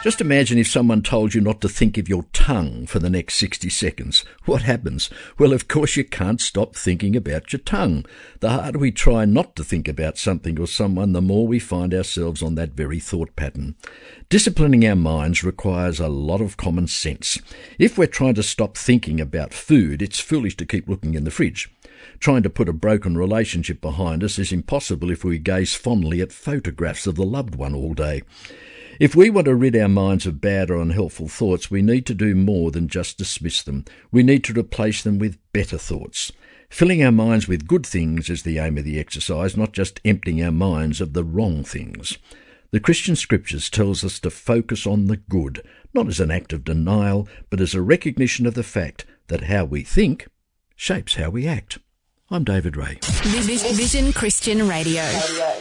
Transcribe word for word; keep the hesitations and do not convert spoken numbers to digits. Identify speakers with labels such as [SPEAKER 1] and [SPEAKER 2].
[SPEAKER 1] Just imagine if someone told you not to think of your tongue for the next sixty seconds. What happens? Well, of course you can't stop thinking about your tongue. The harder we try not to think about something or someone, the more we find ourselves on that very thought pattern. Disciplining our minds requires a lot of common sense. If we're trying to stop thinking about food, it's foolish to keep looking in the fridge. Trying to put a broken relationship behind us is impossible if we gaze fondly at photographs of the loved one all day. If we want to rid our minds of bad or unhelpful thoughts, we need to do more than just dismiss them. We need to replace them with better thoughts. Filling our minds with good things is the aim of the exercise, not just emptying our minds of the wrong things. The Christian Scriptures tells us to focus on the good, not as an act of denial, but as a recognition of the fact that how we think shapes how we act. I'm David Ray.
[SPEAKER 2] Vision Christian Radio.